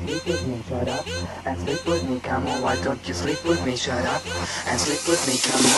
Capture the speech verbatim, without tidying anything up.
sleep with me, shut up and sleep with me, come on, why don't you sleep with me, shut up and sleep with me, come on.